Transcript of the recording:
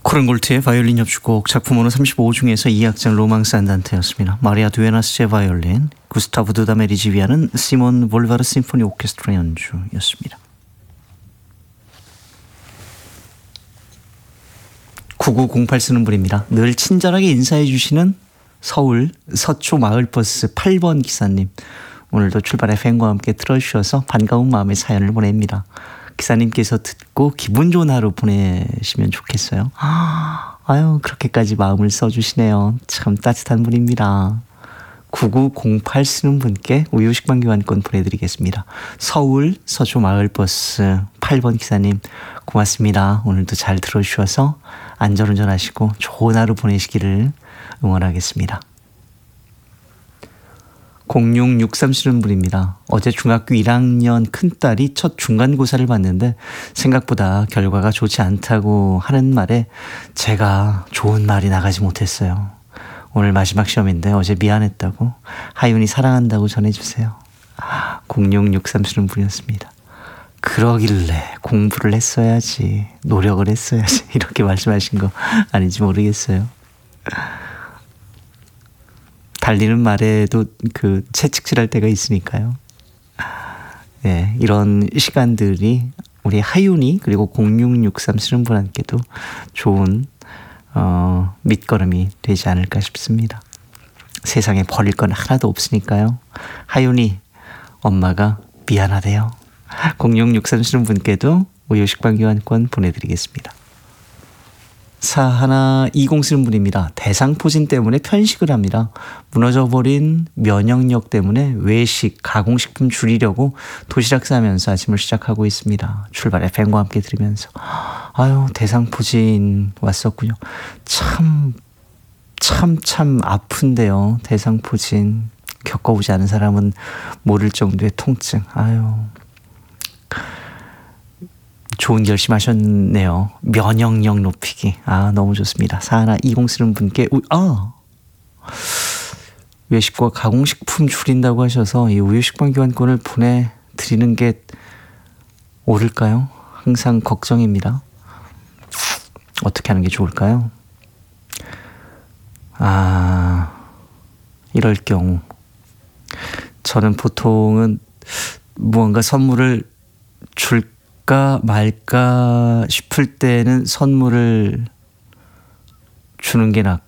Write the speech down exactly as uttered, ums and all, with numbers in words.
코른골트의 바이올린 협주곡 작품번호 삼십오 중에서 이 악장 로망스 안단테였습니다. 마리아 두에나스의 바이올린, 구스타브 두다메리 지휘하는 시몬 볼바르 심포니 오케스트라 연주였습니다. 구구공팔 쓰는 분입니다. 늘 친절하게 인사해 주시는 서울 서초 마을버스 팔 번 기사님, 오늘도 출발 에프엠과 함께 틀어주셔서 반가운 마음의 사연을 보냅니다. 기사님께서 듣고 기분 좋은 하루 보내시면 좋겠어요. 아유, 그렇게까지 마음을 써주시네요. 참 따뜻한 분입니다. 구구공팔 쓰는 분께 우유 식빵 교환권 보내드리겠습니다. 서울 서초 마을버스 팔 번 기사님 고맙습니다. 오늘도 잘 들어주셔서 안전운전 하시고 좋은 하루 보내시기를 응원하겠습니다. 공육육삼 쓰는 분입니다. 어제 중학교 일 학년 큰딸이 첫 중간고사를 봤는데 생각보다 결과가 좋지 않다고 하는 말에 제가 좋은 말이 나가지 못했어요. 오늘 마지막 시험인데 어제 미안했다고, 하윤이 사랑한다고 전해주세요. 공육육삼 쓰는 분이었습니다. 그러길래 공부를 했어야지, 노력을 했어야지 이렇게 말씀하신 거 아닌지 모르겠어요. 달리는 말에도 그 채찍질할 때가 있으니까요. 네, 이런 시간들이 우리 하윤이 그리고 공육육삼 쓰는 분한테도 좋은 어, 밑거름이 되지 않을까 싶습니다. 세상에 버릴 건 하나도 없으니까요. 하윤이, 엄마가 미안하대요. 공육육삼 쓰는 분께도 우유 식빵 교환권 보내드리겠습니다. 사일이공 쓰는 분입니다. 대상포진 때문에 편식을 합니다. 무너져버린 면역력 때문에 외식, 가공식품 줄이려고 도시락 싸면서 아침을 시작하고 있습니다. 출발 에프엠과 함께 들으면서. 아유, 대상포진 왔었군요. 참, 참, 참 아픈데요. 대상포진. 겪어보지 않은 사람은 모를 정도의 통증. 아유. 좋은 결심하셨네요. 면역력 높이기. 아, 너무 좋습니다. 사일이공 쓰는 분께 우, 아, 외식과 가공식품 줄인다고 하셔서 이 우유식빵 교환권을 보내드리는 게 옳을까요? 항상 걱정입니다. 어떻게 하는 게 좋을까요? 아, 이럴 경우 저는 보통은 무언가 선물을 줄 까 말까 싶을 때는 선물을 주는 게 낫,